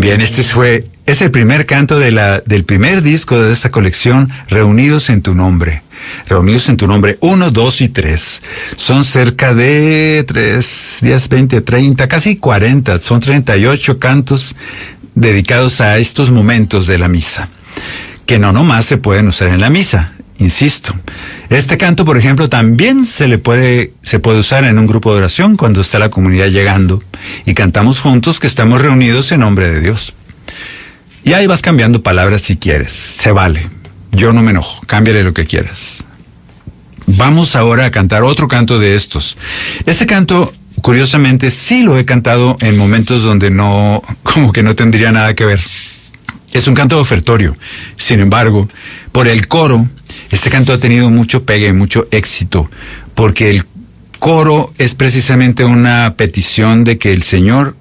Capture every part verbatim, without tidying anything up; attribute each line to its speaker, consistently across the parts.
Speaker 1: Bien, este fue, es el primer canto de la, del primer disco de esta colección, Reunidos en tu nombre. Reunidos en tu nombre, uno, dos y tres. Son cerca de tres, diez, veinte, treinta, casi cuarenta. Son treinta y ocho cantos dedicados a estos momentos de la misa, que no nomás se pueden usar en la misa. Insisto, este canto, por ejemplo, también se le puede, se puede usar en un grupo de oración cuando está la comunidad llegando y cantamos juntos que estamos reunidos en nombre de Dios. Y ahí vas cambiando palabras si quieres, se vale. Yo no me enojo, cámbiale lo que quieras. Vamos ahora a cantar otro canto de estos. Este canto, curiosamente, sí lo he cantado en momentos donde no, como que no tendría nada que ver. Es un canto de ofertorio. Sin embargo, por el coro, este canto ha tenido mucho pegue, mucho éxito, porque el coro es precisamente una petición de que el Señor,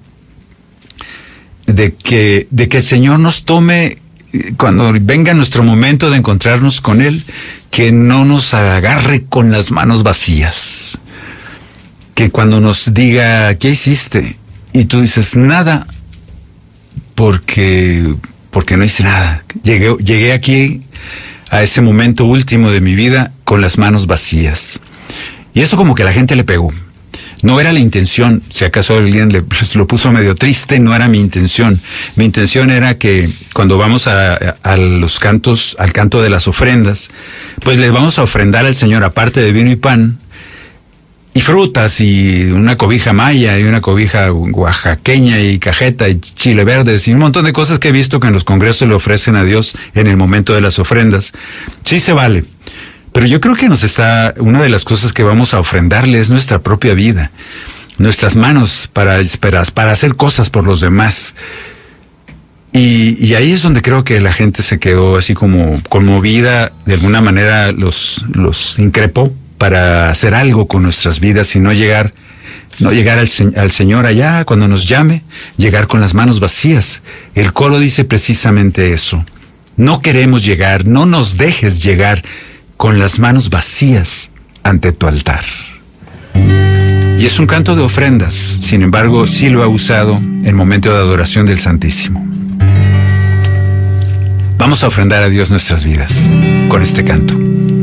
Speaker 1: de que, de que el Señor nos tome, cuando venga nuestro momento de encontrarnos con Él, que no nos agarre con las manos vacías. Que cuando nos diga, ¿qué hiciste? Y tú dices, nada, porque, porque no hice nada. Llegué, llegué aquí a ese momento último de mi vida con las manos vacías. Y eso como que a la gente le pegó. No era la intención, si acaso alguien le, pues, lo puso medio triste, no era mi intención. Mi intención era que cuando vamos a, a, a los cantos, al canto de las ofrendas, pues les vamos a ofrendar al Señor, aparte de vino y pan, y frutas, y una cobija maya, y una cobija oaxaqueña, y cajeta, y chile verdes, y un montón de cosas que he visto que en los congresos le ofrecen a Dios en el momento de las ofrendas. Sí se vale. Pero yo creo que nos está, una de las cosas que vamos a ofrendarle es nuestra propia vida, nuestras manos para, para, para hacer cosas por los demás. Y, y ahí es donde creo que la gente se quedó así como conmovida, de alguna manera los, los increpó para hacer algo con nuestras vidas y no llegar, no llegar al, al Señor allá cuando nos llame, llegar con las manos vacías. El coro dice precisamente eso. No queremos llegar, no nos dejes llegar con las manos vacías ante tu altar. Y es un canto de ofrendas, sin embargo, sí lo ha usado en momento de adoración del Santísimo. Vamos a ofrendar a Dios nuestras vidas con este canto.